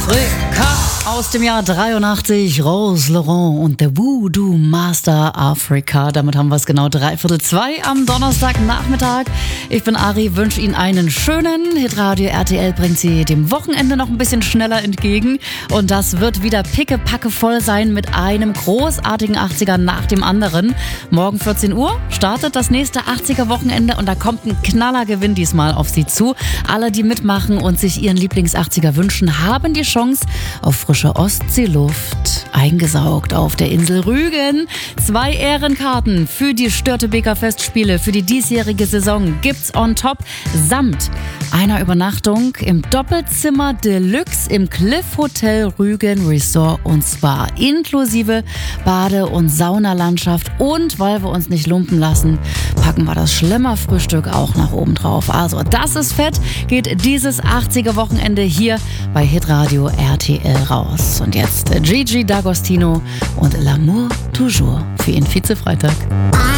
Afrika aus dem Jahr 83, Rose Laurent und der Voodoo Master Afrika. Damit haben wir es genau 1:45 am Donnerstagnachmittag. Ich bin Ari, wünsche Ihnen einen schönen Hitradio RTL bringt Sie dem Wochenende noch ein bisschen schneller entgegen. Und das wird wieder pickepacke voll sein mit einem großartigen 80er nach dem anderen. Morgen 14 Uhr startet das nächste 80er-Wochenende und da kommt ein Knallergewinn diesmal auf Sie zu. Alle, die mitmachen und sich ihren Lieblings-80er wünschen, haben die Chance auf frische Ostseeluft, eingesaugt auf der Insel Rügen. 2 Ehrenkarten für die Störtebeker Festspiele für die diesjährige Saison gibt's on top samt einer Übernachtung im Doppelzimmer Deluxe im Cliff Hotel Rügen Resort und Spa inklusive Bade- und Saunalandschaft. Und weil wir uns nicht lumpen lassen, packen wir das Schlemmerfrühstück auch nach oben drauf. Also das ist fett, geht dieses 80er-Wochenende hier bei Hitradio RTL raus. Und jetzt Gigi D'Agostino und L'amour toujours für Ihren Vize-Freitag.